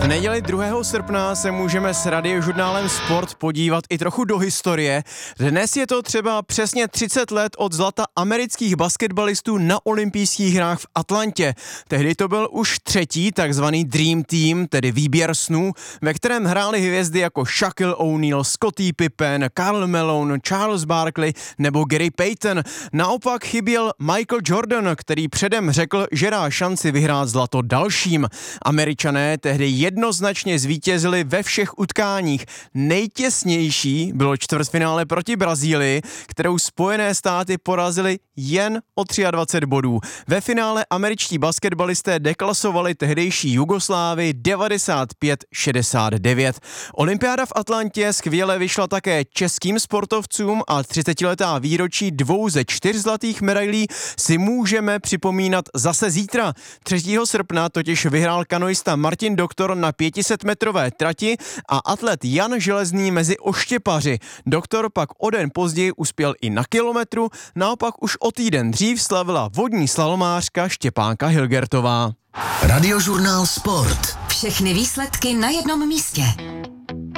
neděli 2. srpna se můžeme s Radiožurnálem Sport podívat i trochu do historie. Dnes je to třeba přesně 30 let od zlata amerických basketbalistů na olympijských hrách v Atlantě. Tehdy to byl už třetí takzvaný Dream Team, tedy výběr snů, ve kterém hrály hvězdy jako Shaquille O'Neal, Scottie Pippen, Karl Malone, Charles Barkley nebo Gary Payton. Naopak chyběl Michael Jordan, který předem řekl, že dá šanci vyhrát zlato dalším. Američané tehdy jednoznačně zvítězili ve všech utkáních. Nejtěsnější bylo čtvrtfinále proti Brazílii, kterou Spojené státy porazili jen o 23 bodů. Ve finále američtí basketbalisté deklasovali tehdejší Jugoslávii 95-69. Olympiáda v Atlantě skvěle vyšla také českým sportovcům a 30letá výročí 2 ze 4 zlatých medailí si můžeme připomínat zase zítra. 3. srpna totiž vyhrál kanoista Martin Doktor na 500metrové trati a atlet Jan Železný mezi oštěpaři. Doktor pak o den později uspěl i na kilometru, naopak už o týden dřív slavila vodní slalomářka Štěpánka Hilgertová. Radiožurnál Sport. Všechny výsledky na jednom místě.